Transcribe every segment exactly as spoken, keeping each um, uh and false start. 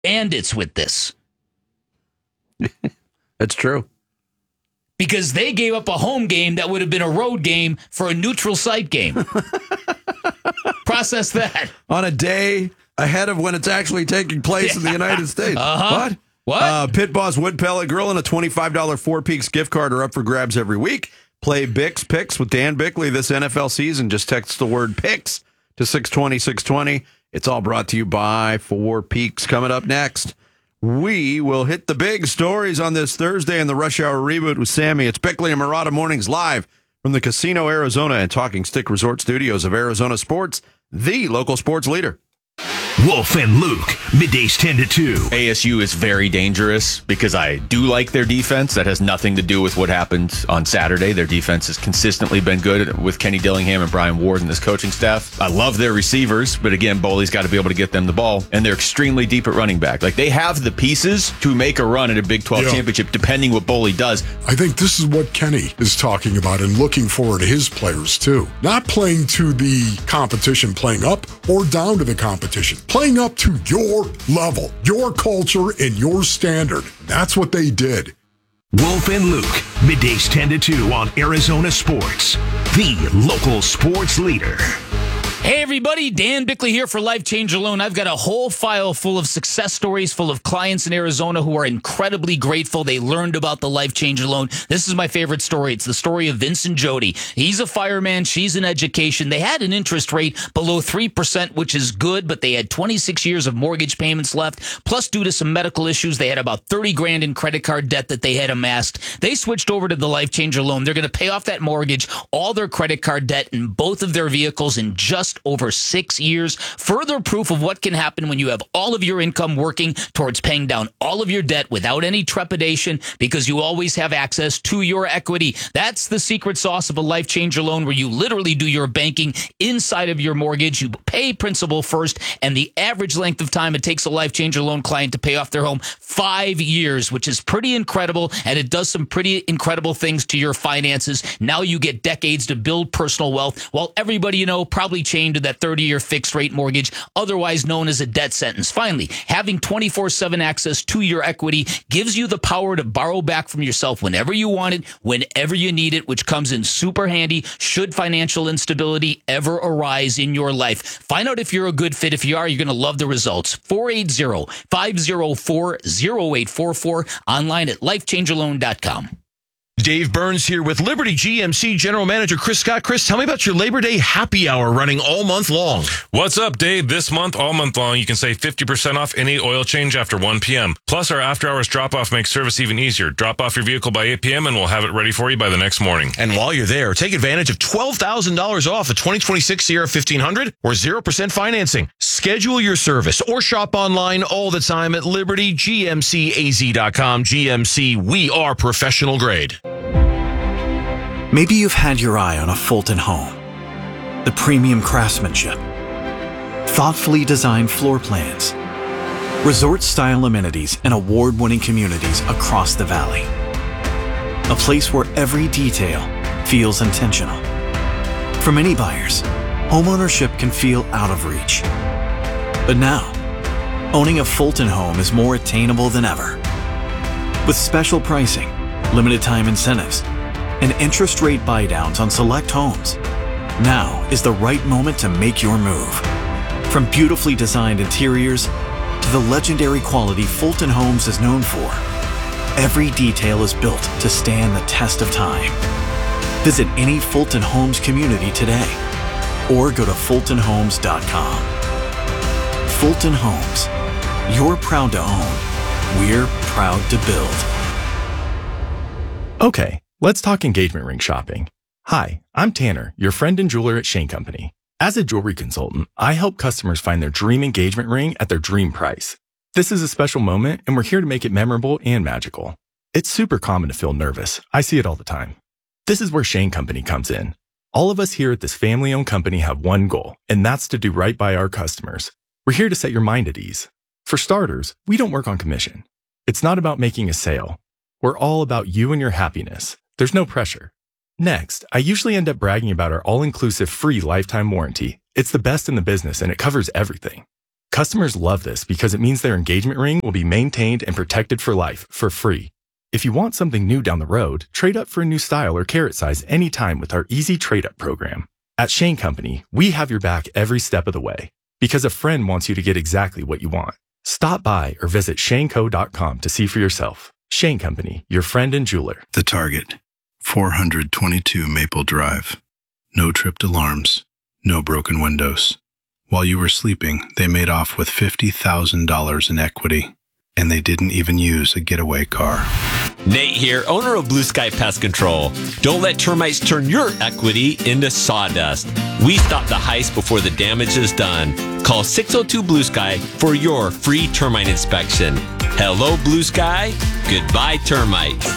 Bandits with this. That's true. Because they gave up a home game that would have been a road game for a neutral site game. Process that. On a day ahead of when it's actually taking place in the United States. Uh-huh. What? What? Uh, Pit Boss Wood Pellet Grill and a twenty-five dollars Four Peaks gift card are up for grabs every week. Play Bix Picks with Dan Bickley this N F L season. Just text the word Picks to six twenty, six twenty. It's all brought to you by Four Peaks. Coming up next, we will hit the big stories on this Thursday in the Rush Hour Reboot with Sammy. It's Bickley and Murata Mornings live from the Casino Arizona and Talking Stick Resort Studios of Arizona Sports, the local sports leader. Wolf and Luke, middays ten to two. A S U is very dangerous because I do like their defense. That has nothing to do with what happened on Saturday. Their defense has consistently been good with Kenny Dillingham and Brian Ward and this coaching staff. I love their receivers, but again, Boley's got to be able to get them the ball, and they're extremely deep at running back. Like, they have the pieces to make a run at a Big twelve yeah. championship, depending what Boley does. I think this is what Kenny is talking about and looking for in his players, too. Not playing to the competition, playing up or down to the competition. Playing up to your level, your culture, and your standard. That's what they did. Wolf and Luke, middays ten to two on Arizona Sports, the local sports leader. Hey everybody, Dan Bickley here for Life Change Alone. I've got a whole file full of success stories, full of clients in Arizona who are incredibly grateful they learned about the Life Change Alone. This is my favorite story. It's the story of Vince and Jody. He's a fireman. She's in education. They had an interest rate below three percent, which is good, but they had twenty-six years of mortgage payments left. Plus, due to some medical issues, they had about thirty grand in credit card debt that they had amassed. They switched over to the Life Change Alone. They're going to pay off that mortgage, all their credit card debt, and both of their vehicles in just over six years. Further proof of what can happen when you have all of your income working towards paying down all of your debt without any trepidation, because you always have access to your equity. That's the secret sauce of a Life Changer loan, where you literally do your banking inside of your mortgage. You pay principal first, and the average length of time it takes a Life Changer loan client to pay off their home, five years, which is pretty incredible, and it does some pretty incredible things to your finances. Now you get decades to build personal wealth, while everybody you know probably chained to that thirty-year fixed-rate mortgage, otherwise known as a debt sentence. Finally, having twenty-four seven access to your equity gives you the power to borrow back from yourself whenever you want it, whenever you need it, which comes in super handy should financial instability ever arise in your life. Find out if you're a good fit. If you are, you're going to love the results. four eight zero, five zero four, zero eight four four, online at life change alone dot com. Dave Burns here with Liberty G M C General Manager Chris Scott. Chris, tell me about your Labor Day happy hour running all month long. What's up, Dave? This month, all month long, you can save fifty percent off any oil change after one p.m. Plus, our after-hours drop-off makes service even easier. Drop off your vehicle by eight p.m. and we'll have it ready for you by the next morning. And while you're there, take advantage of twelve thousand dollars off a twenty twenty-six Sierra fifteen hundred or zero percent financing. Schedule your service or shop online all the time at liberty g m c a z dot com. G M C, we are professional grade. Maybe you've had your eye on a Fulton home. The premium craftsmanship, thoughtfully designed floor plans, resort-style amenities, and award-winning communities across the valley. A place where every detail feels intentional. For many buyers, homeownership can feel out of reach. But now, owning a Fulton home is more attainable than ever. With special pricing, limited time incentives, and interest rate buydowns on select homes, now is the right moment to make your move. From beautifully designed interiors to the legendary quality Fulton Homes is known for, every detail is built to stand the test of time. Visit any Fulton Homes community today or go to fulton homes dot com. Fulton Homes, you're proud to own, we're proud to build. Okay, let's talk engagement ring shopping. Hi, I'm Tanner, your friend and jeweler at Shane Company. As a jewelry consultant, I help customers find their dream engagement ring at their dream price. This is a special moment, and we're here to make it memorable and magical. It's super common to feel nervous. I see it all the time. This is where Shane Company comes in. All of us here at this family-owned company have one goal, and that's to do right by our customers. We're here to set your mind at ease. For starters, we don't work on commission. It's not about making a sale. We're all about you and your happiness. There's no pressure. Next, I usually end up bragging about our all-inclusive free lifetime warranty. It's the best in the business and it covers everything. Customers love this because it means their engagement ring will be maintained and protected for life for free. If you want something new down the road, trade up for a new style or carat size anytime with our Easy Trade Up program. At Shane Company, we have your back every step of the way because a friend wants you to get exactly what you want. Stop by or visit shane co dot com to see for yourself. Shane Company, your friend and jeweler. The Target, four twenty-two Maple Drive. No tripped alarms, no broken windows. While you were sleeping, they made off with fifty thousand dollars in equity, and they didn't even use a getaway car. Nate here, owner of Blue Sky Pest Control. Don't let termites turn your equity into sawdust. We stop the heist before the damage is done. Call six oh two Blue Sky for your free termite inspection. Hello, Blue Sky. Goodbye, termites.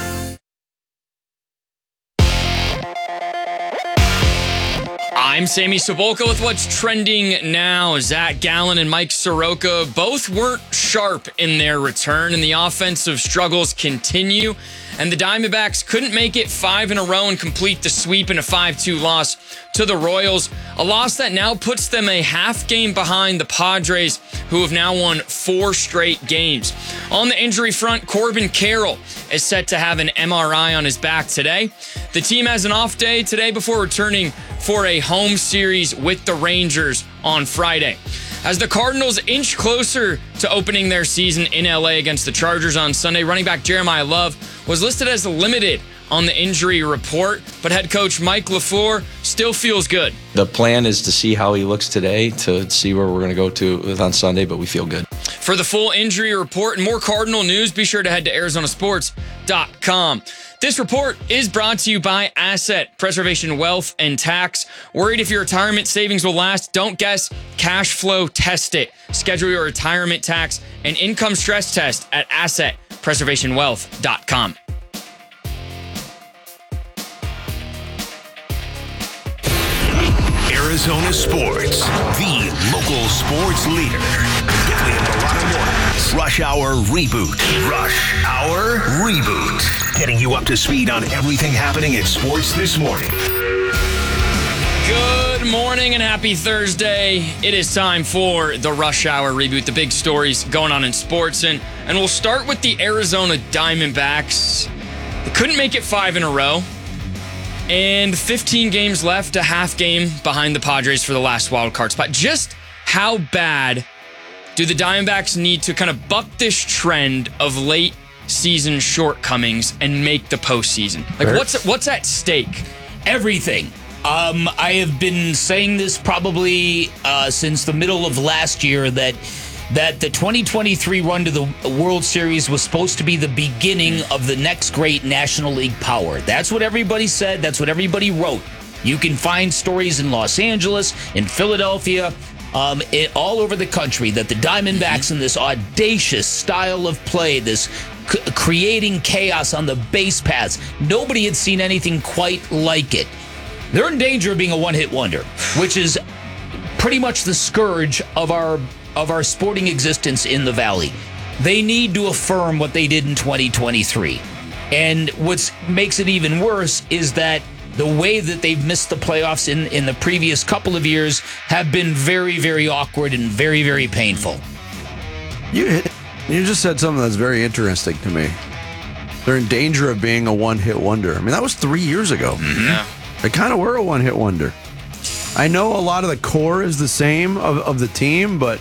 I'm Sammy Sobolka with what's trending now. Zach Gallen and Mike Soroka both weren't sharp in their return, and the offensive struggles continue. And the Diamondbacks couldn't make it five in a row and complete the sweep in a five two loss to the Royals. A loss that now puts them a half game behind the Padres, who have now won four straight games. On the injury front, Corbin Carroll is set to have an M R I on his back today. The team has an off day today before returning for a home series with the Rangers on Friday. As the Cardinals inch closer to opening their season in L A against the Chargers on Sunday, running back Jeremiah Love was listed as limited on the injury report, but head coach Mike LaFleur still feels good. The plan is to see how he looks today, to see where we're going to go to on Sunday, but we feel good. For the full injury report and more Cardinal news, be sure to head to Arizona Sports dot com. This report is brought to you by Asset Preservation Wealth and Tax. Worried if your retirement savings will last? Don't guess. Cash flow test it. Schedule your retirement tax and income stress test at Asset Preservation Wealth dot com. Arizona Sports, the local sports leader. Bickley and Milano Mornings. Rush Hour Reboot. Rush Hour Reboot. Getting you up to speed on everything happening in sports this morning. Good morning and happy Thursday. It is time for the Rush Hour Reboot, the big stories going on in sports. And, and we'll start with the Arizona Diamondbacks. They couldn't make it five in a row. And fifteen games left, a half game behind the Padres for the last wild card spot. Just how bad do the Diamondbacks need to kind of buck this trend of late season shortcomings and make the postseason? Like, what's what's at stake? Everything. Um, I have been saying this probably uh, since the middle of last year that that the twenty twenty-three run to the World Series was supposed to be the beginning of the next great National League power. That's what everybody said. That's what everybody wrote. You can find stories in Los Angeles, in Philadelphia, um, it, all over the country that the Diamondbacks in this audacious style of play, this c- creating chaos on the base paths, nobody had seen anything quite like it. They're in danger of being a one-hit wonder, which is pretty much the scourge of our of our sporting existence in the Valley. They need to affirm what they did in twenty twenty-three. And what makes it even worse is that the way that they've missed the playoffs in, in the previous couple of years have been very, very awkward and very, very painful. You hit, you just said something that's very interesting to me. They're in danger of being a one-hit wonder. I mean, that was three years ago. Mm-hmm. Yeah. They kind of were a one-hit wonder. I know a lot of the core is the same of, of the team, but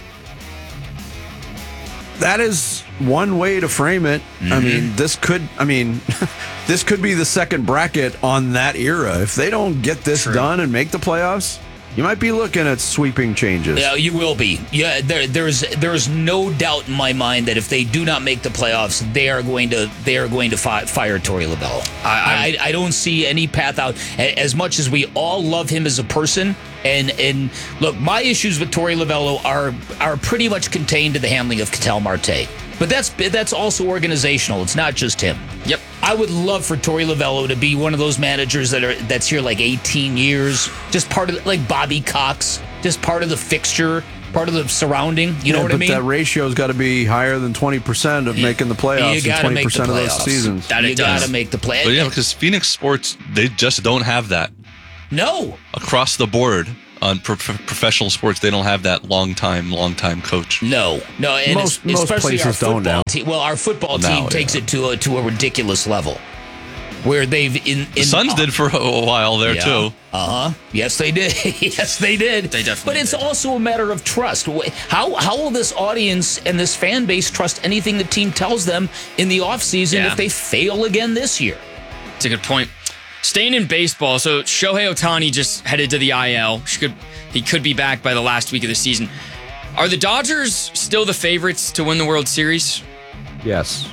that is one way to frame it. Mm-hmm. I mean, this could, I mean, this could be the second bracket on that era. If they don't get this True. done and make the playoffs, you might be looking at sweeping changes. Yeah, you will be. Yeah, there, there's there's no doubt in my mind that if they do not make the playoffs, they are going to they are going to fi- fire Torey Lovullo. I, I I don't see any path out. As much as we all love him as a person, and and look, my issues with Torey Lovullo are are pretty much contained to the handling of Ketel Marte. But that's that's also organizational. It's not just him. Yep. I would love for Torey Lovullo to be one of those managers that are that's here like eighteen years, just part of like Bobby Cox, just part of the fixture, part of the surrounding. You yeah, know what but I mean? That ratio's got to be higher than twenty percent of making the playoffs in twenty percent of those seasons. That you got to make the playoffs. But yeah, because Phoenix sports, they just don't have that. No. Across the board. on pro- professional sports, they don't have that long time, long time coach. No, no, and Most- es- most especially our places don't football now. team. Well, our football Now, team takes yeah. it to a to a ridiculous level, where they've in, in The Suns did for a, a while there, Yeah. too. Uh huh. Yes, they did. yes, they did. They definitely But it's did. also a matter of trust. Wh- How how will this audience and this fan base trust anything the team tells them in the offseason Yeah. if they fail again this year? It's a good point. Staying in baseball, so Shohei Ohtani just headed to the I L. She could, he could be back by the last week of the season. Are the Dodgers still the favorites to win the World Series? Yes.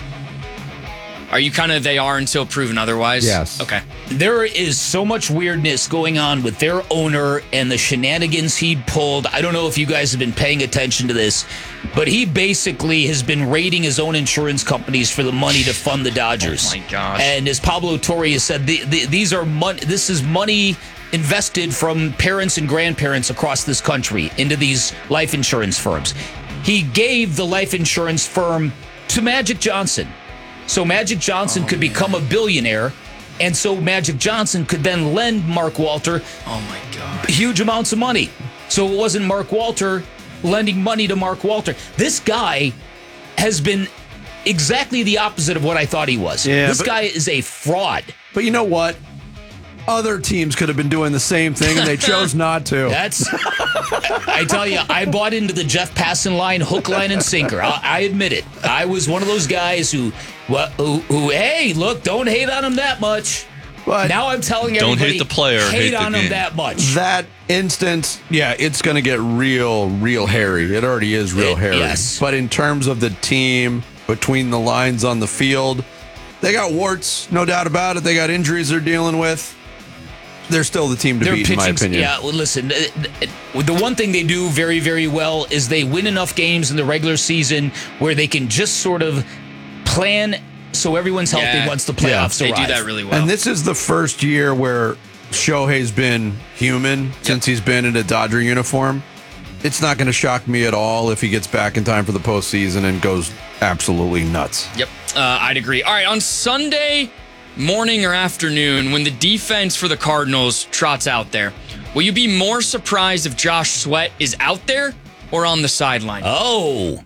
Are you kind of they are until proven otherwise? Yes. Okay. There is so much weirdness going on with their owner and the shenanigans he pulled. I don't know if you guys have been paying attention to this, but he basically has been raiding his own insurance companies for the money to fund the Dodgers. Oh my gosh. And as Pablo Torre has said, the, the, these are mon- this is money invested from parents and grandparents across this country into these life insurance firms. He gave the life insurance firm to Magic Johnson. So Magic Johnson Oh, could become a billionaire, and so Magic Johnson could then lend Mark Walter Oh my God. huge amounts of money. So it wasn't Mark Walter lending money to Mark Walter. This guy has been exactly the opposite of what I thought he was. Yeah, this but- guy is a fraud. But you know what? Other teams could have been doing the same thing, and they chose not to. That's, I tell you, I bought into the Jeff Passan line, hook, line, and sinker. I, I admit it. I was one of those guys who, who, who, who, hey, look, don't hate on him that much. But now I'm telling Don't everybody, hate the player, hate, hate the on him game. that much. That instance, yeah, it's going to get real, real hairy. It already is real It- hairy. yes. But in terms of the team, between the lines on the field, they got warts, no doubt about it. They got injuries they're dealing with. They're still the team to Their beat, in my pitching's- opinion. Yeah, well, listen, uh, uh, the one thing they do very, very well is they win enough games in the regular season where they can just sort of plan so everyone's healthy Yeah. once the playoffs They arrive. do that really well. And this is the first year where Shohei's been human since he's been in a Dodger uniform. It's not going to shock me at all if he gets back in time for the postseason and goes absolutely nuts. Yep, uh, I'd agree. All right, on Sunday morning or afternoon, when the defense for the Cardinals trots out there, will you be more surprised if Josh Sweat is out there or on the sideline? Oh.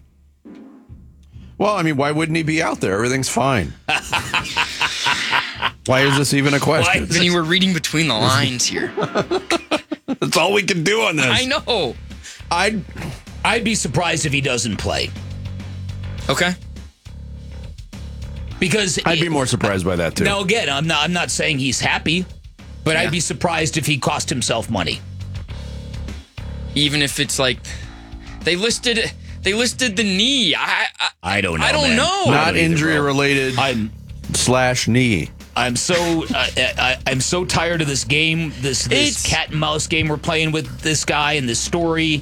Well, I mean, why wouldn't he be out there? Everything's fine. Why is this even a question? Then you were reading between the lines here. That's all we can do on this. I know. I'd I'd be surprised if he doesn't play. Okay. Because I'd be more surprised by that too. Now again, I'm not I'm not saying he's happy, but Yeah. I'd be surprised if he cost himself money. Even if it's like they listed they listed the knee. I I, I don't know. I don't man. know. Not injury related I'm slash knee. I'm so uh, I, I'm so tired of this game, this this It's- cat and mouse game we're playing with this guy and this story.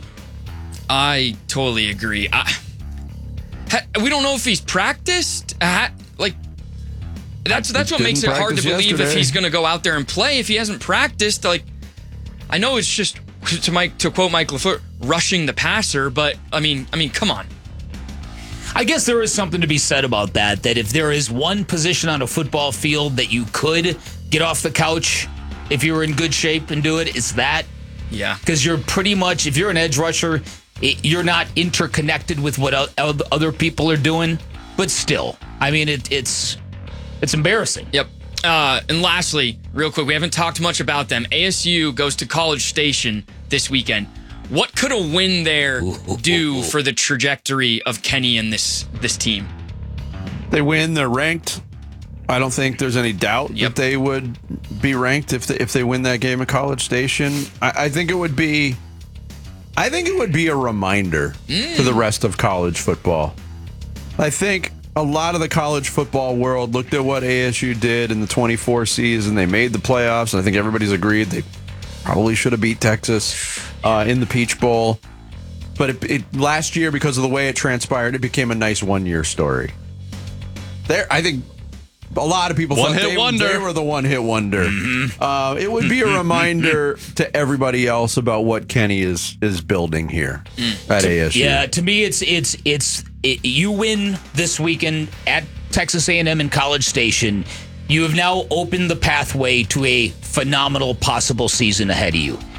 I totally agree. I, ha, we don't know if he's practiced. Ha, like that's that's what Didn't makes it hard to practice believe if yesterday. he's going to go out there and play if he hasn't practiced. Like I know it's just to Mike to quote Mike LaFleur, rushing the passer, but I mean, I mean, come on. I guess there is something to be said about that, that if there is one position on a football field that you could get off the couch if you were in good shape and do it, it's that. Yeah. Because you're pretty much, if you're an edge rusher, it, you're not interconnected with what o- other people are doing. But still, I mean, it, it's it's embarrassing. Yep. Uh, and lastly, real quick, we haven't talked much about them. A S U goes to College Station this weekend. What could a win there do for the trajectory of Kenny and this this team? They win. They're ranked. I don't think there's any doubt Yep. that they would be ranked if they, if they win that game at College Station. I, I think it would be. I think it would be a reminder to the rest of college football. I think a lot of the college football world looked at what A S U did in the twenty-four season. They made the playoffs, and I think everybody's agreed they probably should have beat Texas uh, in the Peach Bowl. But it, it, last year, because of the way it transpired, it became a nice one-year story. There, I think a lot of people One thought hit they, wonder. they were the one-hit wonder. Uh, it would be a reminder to everybody else about what Kenny is is building here at A S U. Yeah, to me, it's it's it's it, you win this weekend at Texas A and M in College Station. You have now opened the pathway to a phenomenal possible season ahead of you.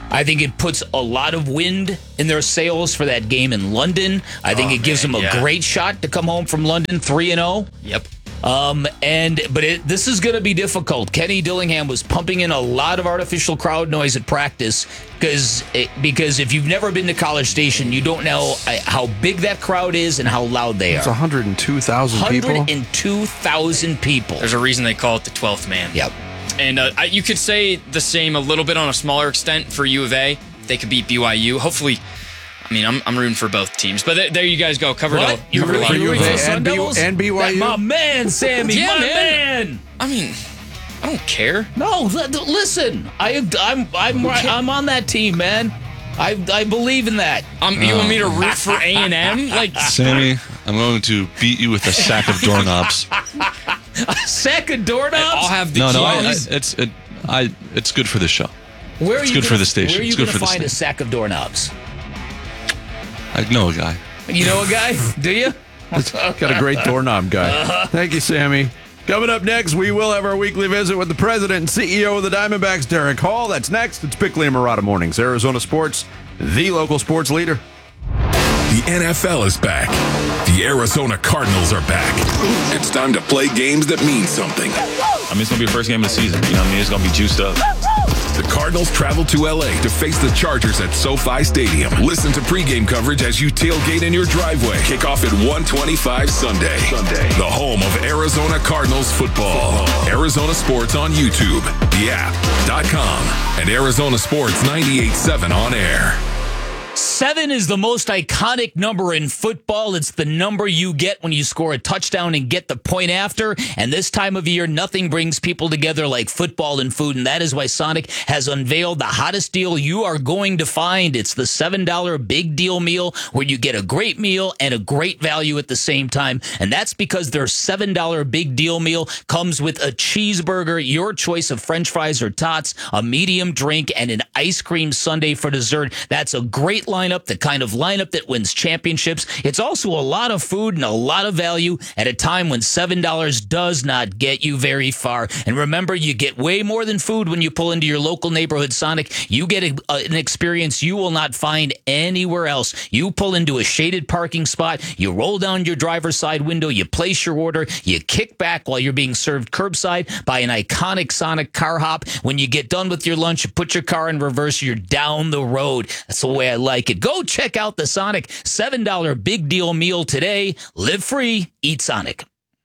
I think it puts a lot of wind in their sails for that game in London. I think Oh, it gives man, them a yeah. great shot to come home from London three and oh. Yep. Um, and but it, this is going to be difficult. Kenny Dillingham was pumping in a lot of artificial crowd noise at practice because because if you've never been to College Station, you don't know uh, how big that crowd is and how loud they It's are. one hundred two thousand people. one hundred two thousand people. There's a reason they call it the twelfth man. Yep. And uh, I- you could say the same a little bit on a smaller extent for U of A. They could beat B Y U. Hopefully, I mean, I'm, I'm rooting for both teams. But th- there you guys go. Covered What? all. You covered a lot. rooting U of for A the Sun and B- Devils? and B Y U? That- my man, Sammy. Yeah, my man. man. I mean, I don't care. No, li- listen. I, I'm I'm right, I'm on that team, man. I I believe in that. Um, you want me to root for A and M? Like, Sammy, I'm going to beat you with a sack of doorknobs. A sack of doorknobs? I'll have the No, no, I, I, keys. it's it, I, it's good for the show. Where are it's you good gonna, for the station. Where are you It's good going to for the find a station. sack of doorknobs? I know a guy. You know a guy? Do you? Got a great doorknob guy. Uh-huh. Thank you, Sammy. Coming up next, we will have our weekly visit with the president and C E O of the Diamondbacks, Derek Hall. That's next. It's Bickley and Murata Mornings, Arizona Sports, the local sports leader. The N F L is back. The Arizona Cardinals are back. It's time to play games that mean something. I mean, it's going to be the first game of the season. You know what I mean? It's going to be juiced up. The Cardinals travel to L A to face the Chargers at SoFi Stadium. Listen to pregame coverage as you tailgate in your driveway. Kickoff at one twenty-five Sunday. Sunday. The home of Arizona Cardinals football. Arizona Sports on YouTube, the app, dot com, and Arizona Sports ninety-eight point seven on air. Seven is the most iconic number in football. It's the number you get when you score a touchdown and get the point after. And this time of year, nothing brings people together like football and food. And that is why Sonic has unveiled the hottest deal you are going to find. It's the seven dollar big deal meal where you get a great meal and a great value at the same time. And that's because their seven dollar big deal meal comes with a cheeseburger, your choice of French fries or tots, a medium drink, and an ice cream sundae for dessert. That's a great lineup, the kind of lineup that wins championships. It's also a lot of food and a lot of value at a time when seven dollars does not get you very far. And remember, you get way more than food when you pull into your local neighborhood Sonic. You get a, an experience you will not find anywhere else. You pull into a shaded parking spot, you roll down your driver's side window, you place your order, you kick back while you're being served curbside by an iconic Sonic car hop. When you get done with your lunch, you put your car in reverse, you're down the road. That's the way I like it. Go check out the Sonic seven dollar big deal meal today. Live free, eat Sonic.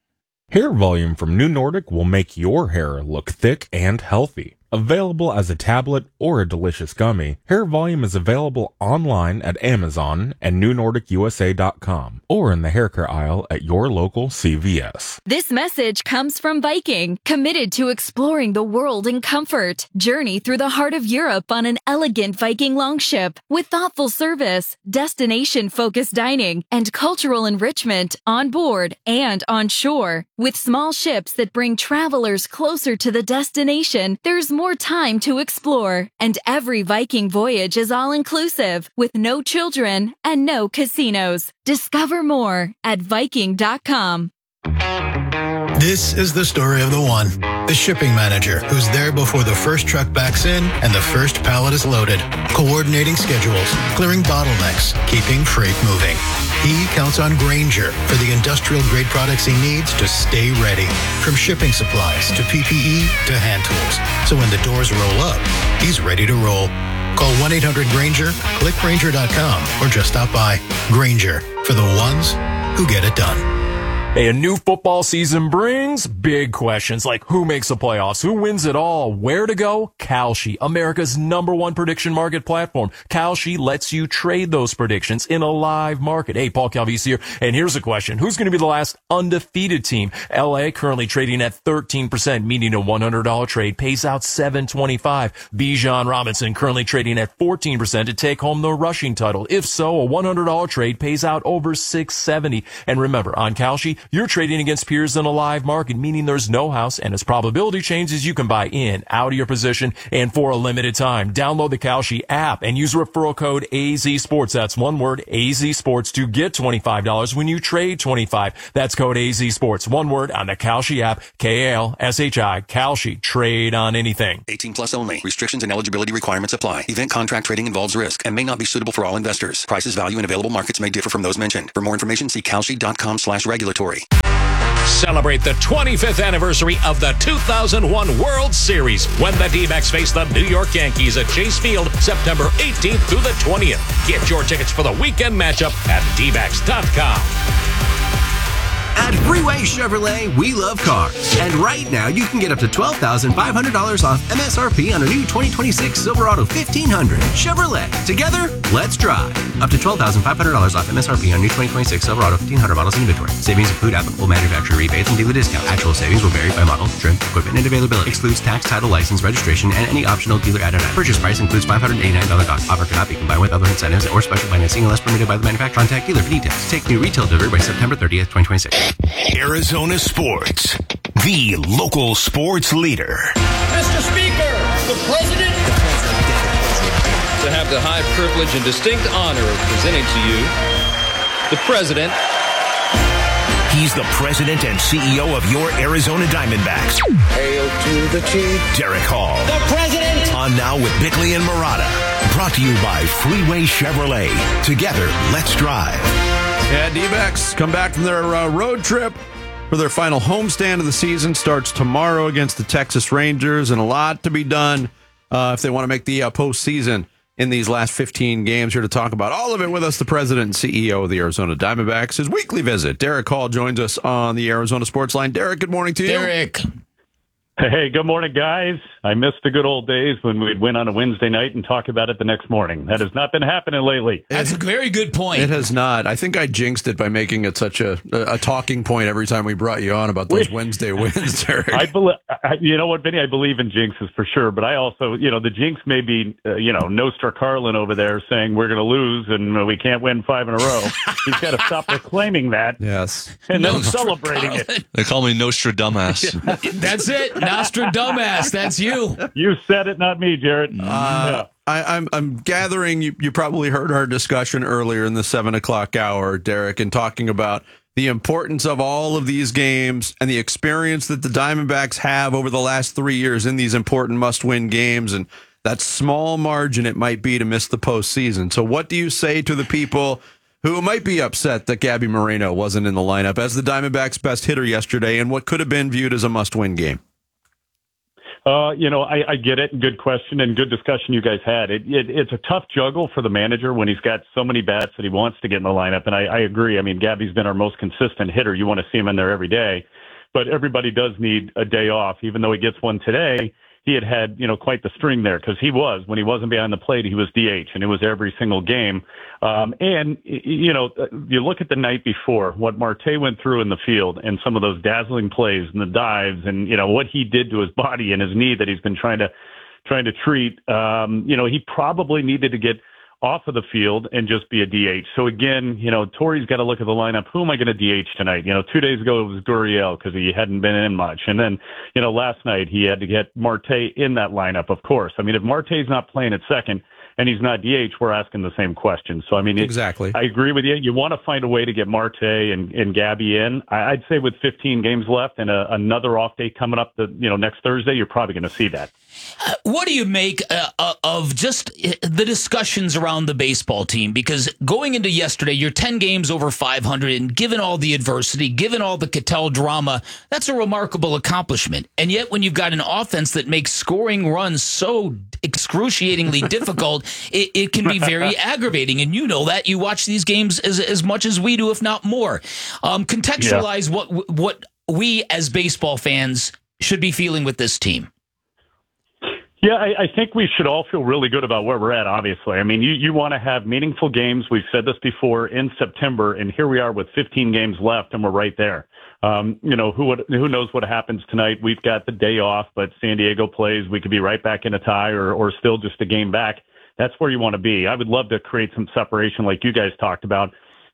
Hair volume from New Nordic will make your hair look thick and healthy. Available as a tablet or a delicious gummy, Hair Volume is available online at Amazon and new nordic u s a dot com or in the hair care aisle at your local C V S. This message comes from Viking, committed to exploring the world in comfort. Journey through the heart of Europe on an elegant Viking longship with thoughtful service, destination-focused dining, and cultural enrichment on board and on shore. With small ships that bring travelers closer to the destination, there's more time to explore. And every Viking voyage is all-inclusive, with no children and no casinos. Discover more at Viking dot com. This is the story of the one, the shipping manager, who's there before the first truck backs in and the first pallet is loaded, coordinating schedules, clearing bottlenecks, keeping freight moving. He counts on Grainger for the industrial-grade products he needs to stay ready, from shipping supplies to P P E to hand tools. So when the doors roll up, he's ready to roll. Call one eight hundred Grainger, click Grainger dot com, or just stop by. Grainger, for the ones who get it done. Hey, a new football season brings big questions like who makes the playoffs, who wins it all, where to go? Kalshi, America's number one prediction market platform. Kalshi lets you trade those predictions in a live market. Hey, Paul Calvisi here, and here's a question. Who's going to be the last undefeated team? L A currently trading at thirteen percent, meaning a one hundred dollars trade pays out seven twenty-five. Bijan Robinson currently trading at fourteen percent to take home the rushing title. If so, a one hundred dollars trade pays out over six seventy. And remember, on Kalshi, You're trading against peers in a live market, meaning there's no house, and as probability changes, you can buy in, out of your position, and for a limited time. Download the Kalshi app and use referral code A Z Sports. That's one word, A Z Sports, to get twenty-five dollars when you trade twenty-five dollars. That's code A Z Sports. One word on the Kalshi app, K A L S H I, Kalshi. Trade on anything. eighteen plus only. Restrictions and eligibility requirements apply. Event contract trading involves risk and may not be suitable for all investors. Prices, value, and available markets may differ from those mentioned. For more information, see kalshi.com slash regulatory. Celebrate the twenty-fifth anniversary of the two thousand one World Series when the D-backs face the New York Yankees at Chase Field September eighteenth through the twentieth. Get your tickets for the weekend matchup at D backs dot com. At Freeway Chevrolet, we love cars. And right now, you can get up to twelve thousand five hundred dollars off M S R P on a new twenty twenty-six Silverado fifteen hundred. Chevrolet. Together, let's drive. Up to twelve thousand five hundred dollars off M S R P on new twenty twenty-six Silverado fifteen hundred models in inventory. Savings include applicable manufacturer rebates and dealer discount. Actual savings will vary by model, trim, equipment, and availability. Excludes tax, title, license, registration, and any optional dealer added on. Purchase price includes five hundred eighty-nine dollars cost. Offer cannot be combined with other incentives or special financing unless permitted by the manufacturer. Contact dealer for details. Take new retail delivery by September thirtieth, twenty twenty-six. Arizona Sports, the local sports leader. Mister Speaker, the President. To have the high privilege and distinct honor of presenting to you the President. He's the president and C E O of your Arizona Diamondbacks. Hail to the chief. Derek Hall. The President. On Now with Bickley and Murata. Brought to you by Freeway Chevrolet. Together, let's drive. Yeah, D-backs come back from their uh, road trip for their final homestand of the season. Starts tomorrow against the Texas Rangers, and a lot to be done uh, if they want to make the uh, postseason in these last fifteen games. Here to talk about all of it with us, the president and C E O of the Arizona Diamondbacks. His weekly visit, Derek Hall, joins us on the Arizona Sports Line. Derek, good morning to you. Derek. Hey, good morning, guys. I missed the good old days when we'd win on a Wednesday night and talk about it the next morning. That has not been happening lately. That's a very good point. It has not. I think I jinxed it by making it such a a talking point every time we brought you on about those Wednesday wins, Derek. I believe, you know what, Vinny? I believe in jinxes for sure, but I also, you know, the jinx may be, uh, you know, Nostra Carlin over there saying we're going to lose and we can't win five in a row. He's got to stop proclaiming that. Yes, and then Nostra celebrating Carlin. it. They call me Nostra Dumbass. That's it, Nostra Dumbass. That's you. You said it, not me, Jared. Uh, yeah. I, I'm I'm gathering you, you probably heard our discussion earlier in the seven o'clock hour, Derek, and talking about the importance of all of these games and the experience that the Diamondbacks have over the last three years in these important must-win games, and that small margin it might be to miss the postseason. So what do you say to the people who might be upset that Gabby Moreno wasn't in the lineup as the Diamondbacks' best hitter yesterday in what could have been viewed as a must-win game? Uh, you know, I, I get it. Good question and good discussion you guys had. It, it, it's a tough juggle for the manager when he's got so many bats that he wants to get in the lineup. And I, I agree. I mean, Gabby's been our most consistent hitter. You want to see him in there every day. But everybody does need a day off, even though he gets one today. He had had, you know, quite the string there because he was, when he wasn't behind the plate, he was D H, and it was every single game. Um, and, you know, you look at the night before, what Marte went through in the field and some of those dazzling plays and the dives and, you know, what he did to his body and his knee that he's been trying to trying to treat. Um, you know, he probably needed to get off of the field and just be a D H. So again, you know, Torrey's got to look at the lineup. Who am I going to D H tonight? You know, two days ago it was Gurriel because he hadn't been in much. And then, you know, last night he had to get Marte in that lineup, of course. I mean, if Marte's not playing at second and he's not D H, we're asking the same question. So, I mean, it, exactly. I agree with you. You want to find a way to get Marte and, and Gabby in. I, I'd say with fifteen games left and a, another off day coming up, the, you know, next Thursday, you're probably going to see that. Uh, what do you make uh, uh, of just the discussions around the baseball team? Because going into yesterday, you're ten games over five hundred, and given all the adversity, given all the Cattell drama, that's a remarkable accomplishment. And yet when you've got an offense that makes scoring runs so excruciatingly difficult, it, it can be very aggravating. And you know that. You watch these games as, as much as we do, if not more. Um, contextualize yeah. what what we as baseball fans should be feeling with this team. Yeah, I, I think we should all feel really good about where we're at, obviously. I mean, you, you want to have meaningful games. We've said this before in September, and here we are with fifteen games left, and we're right there. Um, you know, who would, who knows what happens tonight? We've got the day off, but San Diego plays. We could be right back in a tie or, or still just a game back. That's where you want to be. I would love to create some separation like you guys talked about.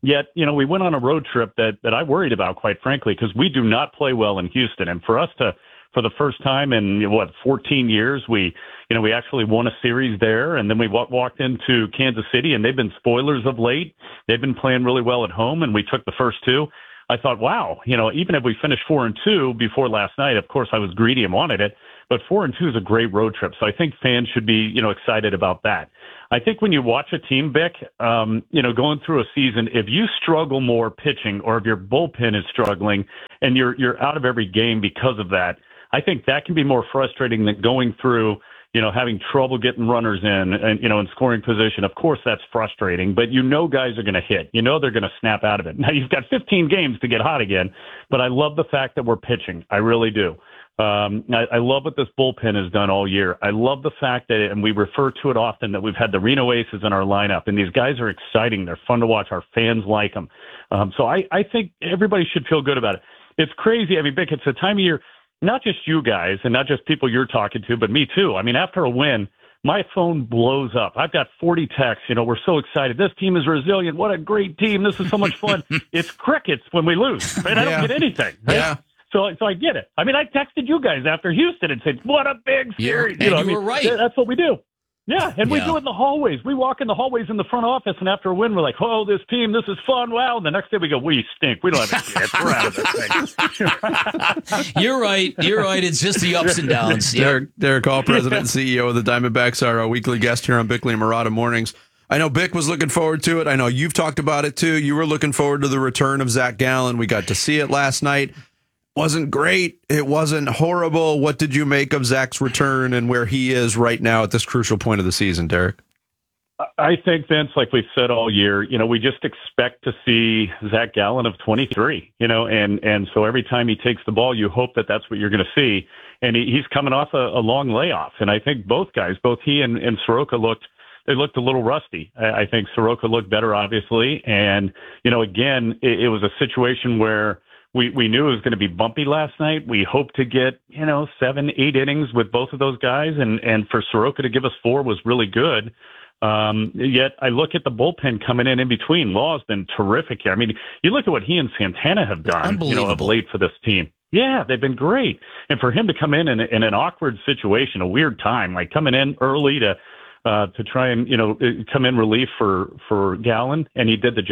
Yet, you know, we went on a road trip that, that I worried about, quite frankly, because we do not play well in Houston. And for us to, for the first time in, what, fourteen years, we, you know, we actually won a series there. And then we w- walked into Kansas City, and they've been spoilers of late. They've been playing really well at home, and we took the first two. I thought, wow, you know, even if we finished four and two before last night, of course I was greedy and wanted it, but four and two is a great road trip. So I think fans should be, you know, excited about that. I think when you watch a team, Vic, um, you know, going through a season, if you struggle more pitching or if your bullpen is struggling and you're, you're out of every game because of that, I think that can be more frustrating than going through, you know, having trouble getting runners in and, you know, in scoring position. Of course, that's frustrating, but you know guys are going to hit. You know they're going to snap out of it. Now, you've got fifteen games to get hot again, but I love the fact that we're pitching. I really do. Um, I, I love what this bullpen has done all year. I love the fact that, and we refer to it often, that we've had the Reno Aces in our lineup, and these guys are exciting. They're fun to watch. Our fans like them. Um, so I, I think everybody should feel good about it. It's crazy. I mean, Vic, it's the time of year, not just you guys and not just people you're talking to, but me too. I mean, after a win, my phone blows up. I've got forty texts. You know, we're so excited. This team is resilient. What a great team. This is so much fun. It's crickets when we lose. Right? I don't Yeah. get anything. Right? Yeah. So, so I get it. I mean, I texted you guys after Houston and said, what a big series. and know, you I mean, were right. That's what we do. Yeah, and we Yeah. do it in the hallways. We walk in the hallways in the front office, and after a win, we're like, oh, this team, this is fun. Wow. And the next day we go, we stink. We don't have a chance. We're out of this thing. You're right. You're right. It's just the ups and downs. Yeah. Derek, Derek Hall, President and C E O of the Diamondbacks, are our weekly guest here on Bickley and Murata Mornings. I know Bick was looking forward to it. I know you've talked about it too. You were looking forward to the return of Zach Gallen. We got to see it last night. Wasn't great. It wasn't horrible. What did you make of Zach's return and where he is right now at this crucial point of the season, Derek? I think, Vince, like we've said all year, you know, we just expect to see Zach Gallen of twenty-three, you know, and, and so every time he takes the ball, you hope that that's what you're going to see. And he, he's coming off a, a long layoff. And I think both guys, both he and, and Soroka looked, they looked a little rusty. I, I think Soroka looked better, obviously. And, you know, again, it, it was a situation where we, we knew it was going to be bumpy last night. We hoped to get, you know, seven, eight innings with both of those guys. And, and for Soroka to give us four was really good. Um, yet I look at the bullpen coming in in between. Law's been terrific here. I mean, you look at what he and Santana have done, you know, of late for this team. Yeah, they've been great. And for him to come in in, in an awkward situation, a weird time, like coming in early to, uh, to try and, you know, come in relief for, for Gallen, and he did the job.